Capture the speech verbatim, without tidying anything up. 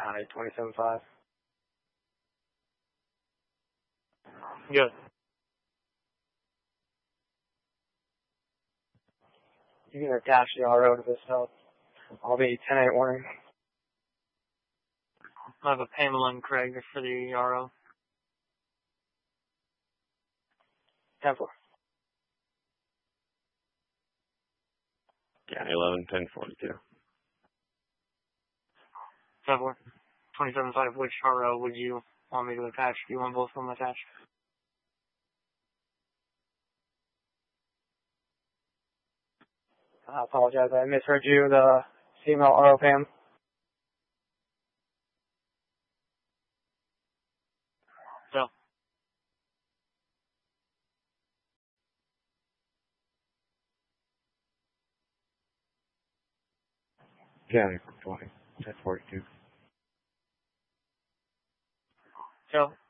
County, twenty-seven five. Good. You can attach the R O to this help. I'll be ten eight warning. I have a Pamela and Craig for the R O. ten four. County eleven, ten forty-two. ten four. twenty-seven five, which R O would you want me to attach? Do you want both of them attached? I apologize, I misheard you. The female R O Pam. So. County twenty, ten forty-two. So.